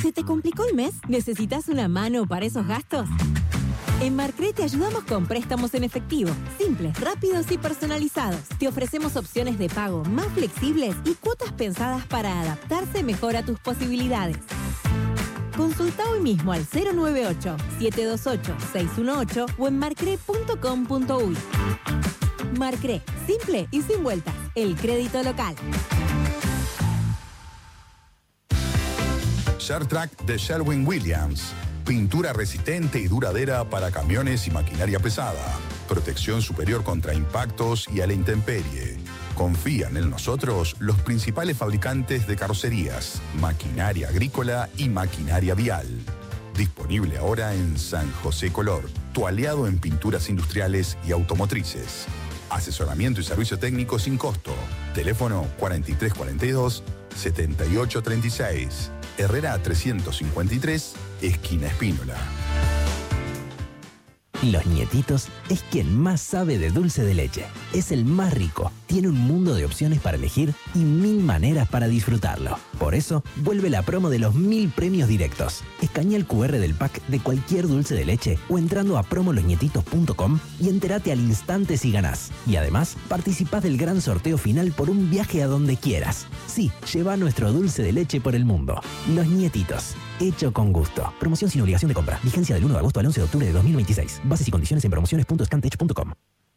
¿Se te complicó el mes? ¿Necesitas una mano para esos gastos? En Marcre te ayudamos con préstamos en efectivo, simples, rápidos y personalizados. Te ofrecemos opciones de pago más flexibles y cuotas pensadas para adaptarse mejor a tus posibilidades. Consulta hoy mismo al 098-728-618 o en marcre.com.uy. Marcre, simple y sin vueltas. El crédito local. ShareTrack de Sherwin-Williams. Pintura resistente y duradera para camiones y maquinaria pesada. Protección superior contra impactos y a la intemperie. Confían en nosotros los principales fabricantes de carrocerías, maquinaria agrícola y maquinaria vial. Disponible ahora en San José Color, tu aliado en pinturas industriales y automotrices. Asesoramiento y servicio técnico sin costo. Teléfono 4342-7836. Herrera 353, esquina Espínola. Los Nietitos es quien más sabe de dulce de leche. Es el más rico, tiene un mundo de opciones para elegir y 1000 maneras para disfrutarlo. Por eso, vuelve la promo de los 1000 premios directos. Escanea el QR del pack de cualquier dulce de leche o entrando a promolosnietitos.com y entérate al instante si ganás. Y además, participás del gran sorteo final por un viaje a donde quieras. Sí, lleva nuestro dulce de leche por el mundo. Los Nietitos. Hecho con gusto. Promoción sin obligación de compra. Vigencia del 1 de agosto al 11 de octubre de 2026. Bases y condiciones en promociones.scantech.com.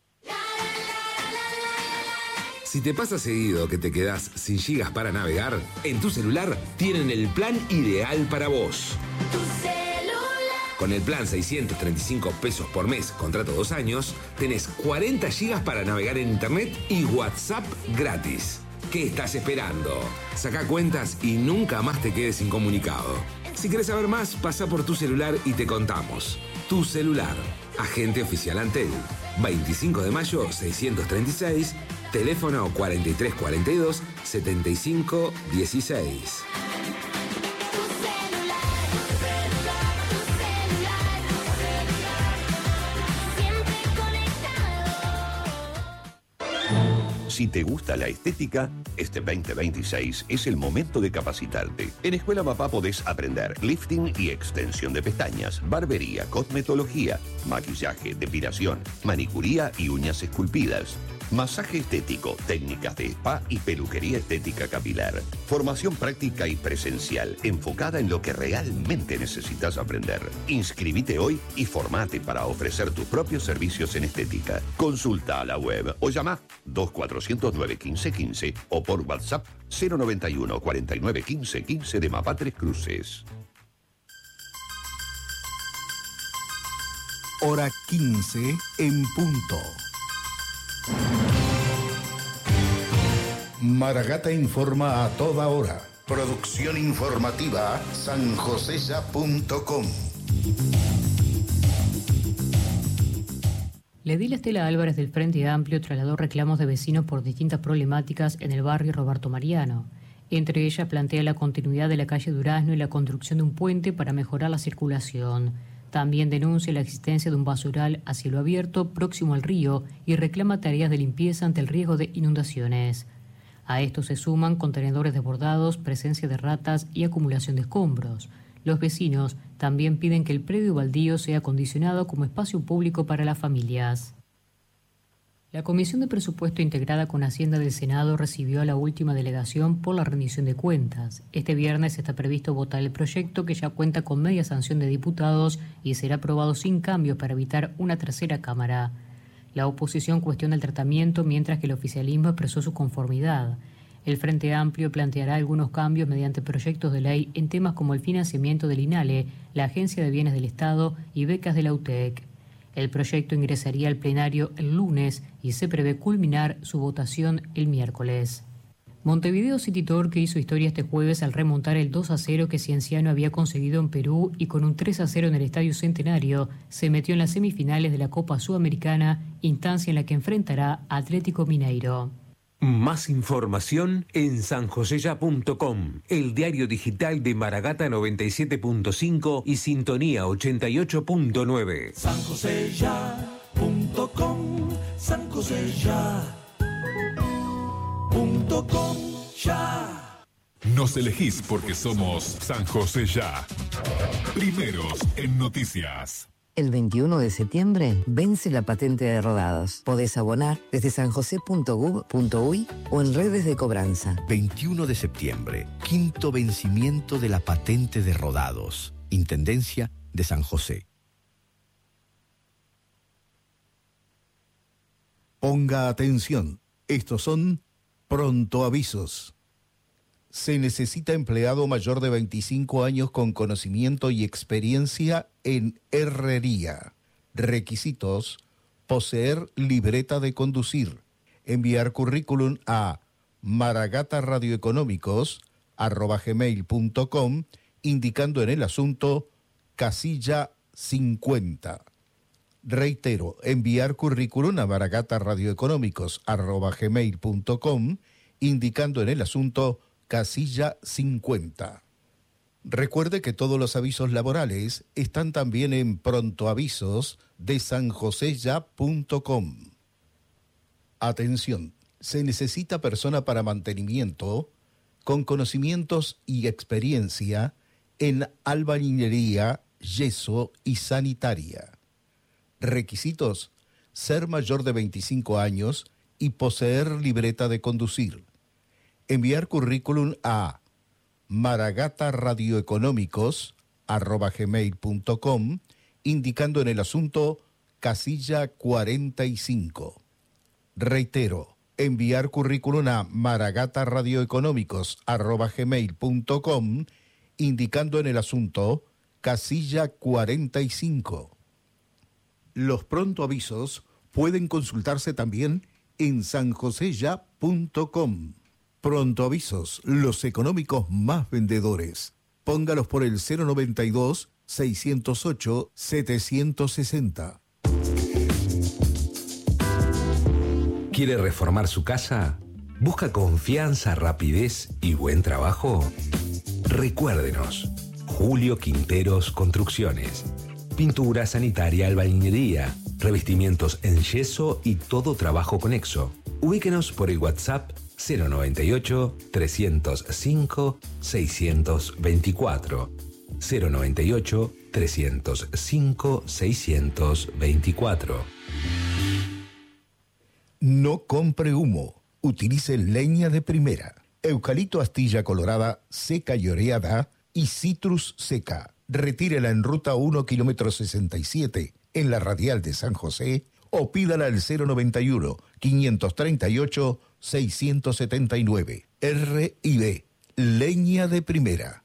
Si te pasa seguido que te quedás sin gigas para navegar, en tu celular tienen el plan ideal para vos. Tu celular. Con el plan 635 pesos por mes, contrato 2 años, tenés 40 gigas para navegar en internet y WhatsApp gratis. ¿Qué estás esperando? Saca cuentas y nunca más te quedes incomunicado. Si querés saber más, pasa por tu celular y te contamos. Tu celular. Agente oficial Antel. 25 de mayo 636. Teléfono 4342-7516. Si te gusta la estética, este 2026 es el momento de capacitarte. En Escuela Papá podés aprender lifting y extensión de pestañas, barbería, cosmetología, maquillaje, depilación, manicuría y uñas esculpidas. Masaje estético, técnicas de spa y peluquería estética capilar. Formación práctica y presencial, enfocada en lo que realmente necesitas aprender. Inscribite hoy y formate para ofrecer tus propios servicios en estética. Consulta a la web o llama 2409-1515 o por WhatsApp 091 49 15 15 de Mapá Tres Cruces. Hora 15 en punto. Maragata informa a toda hora. Producción informativa sanjosella.com. La edil Estela Álvarez del Frente Amplio trasladó reclamos de vecinos por distintas problemáticas en el barrio Roberto Mariano. Entre ellas plantea la continuidad de la calle Durazno y la construcción de un puente para mejorar la circulación. También denuncia la existencia de un basural a cielo abierto próximo al río y reclama tareas de limpieza ante el riesgo de inundaciones. A esto se suman contenedores desbordados, presencia de ratas y acumulación de escombros. Los vecinos también piden que el predio baldío sea acondicionado como espacio público para las familias. La Comisión de Presupuesto integrada con Hacienda del Senado recibió a la última delegación por la rendición de cuentas. Este viernes está previsto votar el proyecto que ya cuenta con media sanción de diputados y será aprobado sin cambios para evitar una tercera cámara. La oposición cuestiona el tratamiento mientras que el oficialismo expresó su conformidad. El Frente Amplio planteará algunos cambios mediante proyectos de ley en temas como el financiamiento del INALE, la Agencia de Bienes del Estado y becas de la UTEC. El proyecto ingresaría al plenario el lunes y se prevé culminar su votación el miércoles. Montevideo City Torque hizo historia este jueves al remontar el 2-0 que Cienciano había conseguido en Perú y con un 3-0 en el Estadio Centenario se metió en las semifinales de la Copa Sudamericana, instancia en la que enfrentará a Atlético Mineiro. Más información en sanjosella.com, el diario digital de Maragata 97.5 y Sintonía 88.9. sanjosella.com, sanjosella.com, ya. Nos elegís porque somos San José Ya. Primeros en noticias. El 21 de septiembre vence la patente de rodados. Podés abonar desde sanjose.gov.uy o en redes de cobranza. 21 de septiembre, quinto vencimiento de la patente de rodados. Intendencia de San José. Ponga atención, estos son prontoavisos. Se necesita empleado mayor de 25 años con conocimiento y experiencia en herrería. Requisitos: poseer libreta de conducir. Enviar currículum a maragataradioeconómicos@gmail.com indicando en el asunto casilla 50. Reitero, enviar currículum a maragataradioeconómicos@gmail.com indicando en el asunto casilla 50. Recuerde que todos los avisos laborales están también en prontoavisos de sanjoseya.com. Atención, se necesita persona para mantenimiento con conocimientos y experiencia en albañilería, yeso y sanitaria. Requisitos: ser mayor de 25 años y poseer libreta de conducir. Enviar currículum a maragataradioeconómicos@gmail.com indicando en el asunto casilla 45. Reitero, enviar currículum a maragataradioeconómicos@gmail.com indicando en el asunto casilla 45. Los prontoavisos pueden consultarse también en sanjoseya.com. Prontoavisos, los económicos más vendedores. Póngalos por el 092-608-760. ¿Quiere reformar su casa? ¿Busca confianza, rapidez y buen trabajo? Recuérdenos, Julio Quinteros Construcciones. Pintura, sanitaria, albañilería, revestimientos en yeso y todo trabajo conexo. Ubíquenos por el WhatsApp 098-305-624. 098-305-624. No compre humo, utilice leña de primera. Eucalipto astilla colorada, seca y oreada y citrus seca. Retírela en ruta 1 kilómetro 67 en la radial de San José o pídala al 091-538-679. R&B, leña de primera.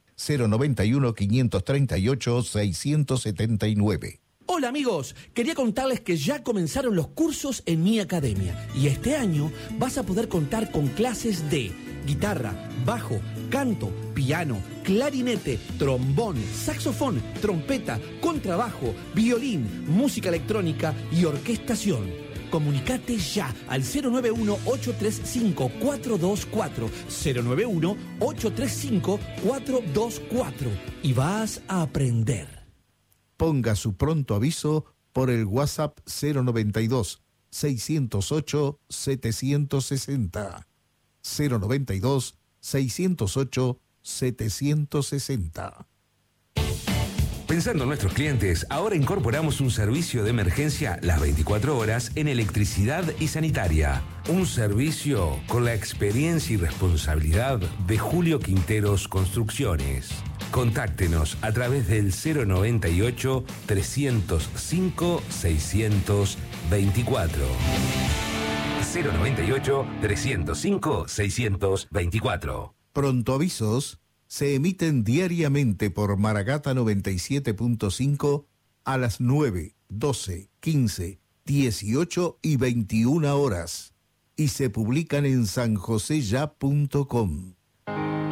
091-538-679. Hola amigos, quería contarles que ya comenzaron los cursos en mi academia y este año vas a poder contar con clases de guitarra, bajo, canto, piano, clarinete, trombón, saxofón, trompeta, contrabajo, violín, música electrónica y orquestación. Comunicate ya al 091-835-424, 091-835-424 y vas a aprender. Ponga su pronto aviso por el WhatsApp 092-608-760. 092-608-760. Pensando en nuestros clientes, ahora incorporamos un servicio de emergencia las 24 horas en electricidad y sanitaria. Un servicio con la experiencia y responsabilidad de Julio Quinteros Construcciones. Contáctenos a través del 098-305-624. 098-305-624. Prontoavisos se emiten diariamente por Maragata 97.5 a las 9, 12, 15, 18 y 21 horas y se publican en sanjoseya.com.